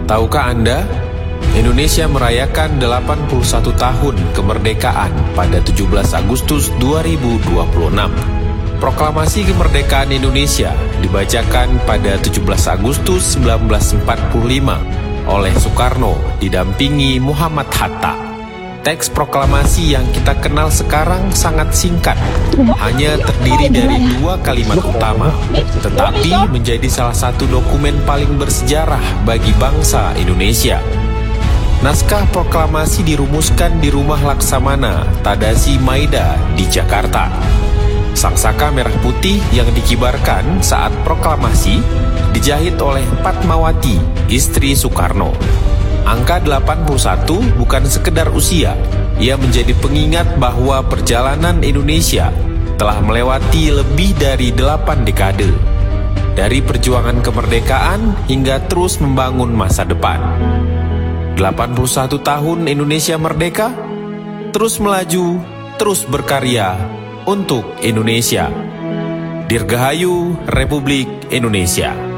Tahukah Anda, Indonesia merayakan 81 tahun kemerdekaan pada 17 Agustus 2026. Proklamasi kemerdekaan Indonesia dibacakan pada 17 Agustus 1945 oleh Soekarno didampingi Muhammad Hatta. Teks proklamasi yang kita kenal sekarang sangat singkat, hanya terdiri dari 2 kalimat utama, tetapi menjadi salah satu dokumen paling bersejarah bagi bangsa Indonesia. Naskah proklamasi dirumuskan di Rumah Laksamana Tadasi Maida di Jakarta. Sangsaka merah putih yang dikibarkan saat proklamasi dijahit oleh Fatmawati, istri Soekarno. Angka 81 bukan sekedar usia, ia menjadi pengingat bahwa perjalanan Indonesia telah melewati lebih dari 8 dekade. Dari perjuangan kemerdekaan hingga terus membangun masa depan. 81 tahun Indonesia merdeka, terus melaju, terus berkarya untuk Indonesia. Dirgahayu Republik Indonesia.